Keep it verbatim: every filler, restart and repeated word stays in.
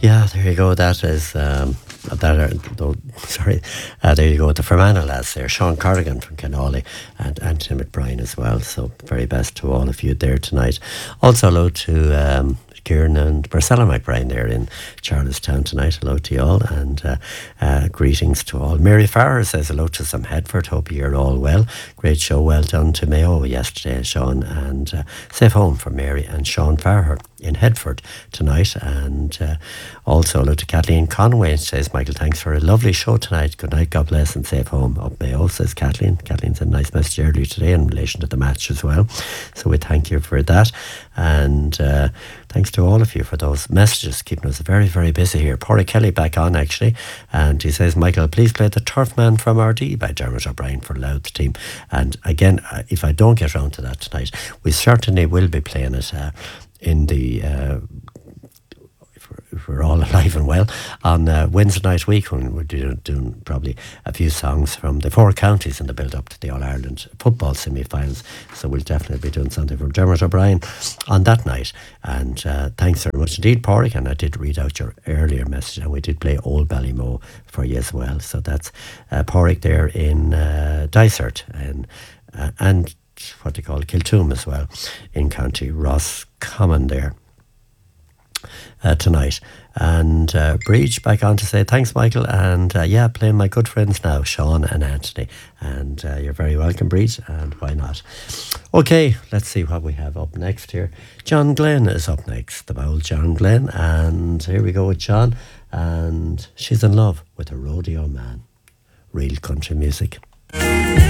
Yeah, there you go. That is um, that. Are, though, sorry, uh, there you go. The Fermanagh lads there, Sean Corrigan from Kenawley and Anthony McBrien as well. So very best to all of you there tonight. Also hello to um, Kieran and Marcella McBrien there in Charlestown tonight. Hello to you all and uh, uh, greetings to all. Mary Farrer says hello to some Headford. Hope you're all well. Great show. Well done to Mayo yesterday, Sean. And uh, safe home for Mary and Sean Farrer in Headford tonight. And uh, also hello to Kathleen Conway. Says, Michael, thanks for a lovely show tonight. Good night, God bless, and safe home up Mayo, says Kathleen. Kathleen sent a nice message earlier today in relation to the match as well. So we thank you for that. And uh, thanks to all of you for those messages, keeping us very, very busy here. Porry Kelly back on, actually. And he says, Michael, please play The Turf Man from R D by Dermot O'Brien for Louth team. And again, if I don't get round to that tonight, we certainly will be playing it uh, in the... Uh, if we're all alive and well, on uh, Wednesday night week when we're doing, doing probably a few songs from the four counties in the build-up to the All-Ireland football semi-finals. So we'll definitely be doing something from Dermot O'Brien on that night. And uh, thanks very much indeed, Porrick. And I did read out your earlier message, and we did play Old Ballymo for you as well. So that's uh, Porrick there in uh, Dysart and, uh, and what they call Kiltoom as well in County Roscommon there. Uh, tonight. And uh, Breach back on to say thanks, Michael, and uh, yeah, playing my good friends now, Sean and Anthony, and uh, you're very welcome, Breach, and why not. Okay, let's see what we have up next here. John Glenn is up next, the old John Glenn, and here we go with John, and She's in Love with a Rodeo Man. Real country music.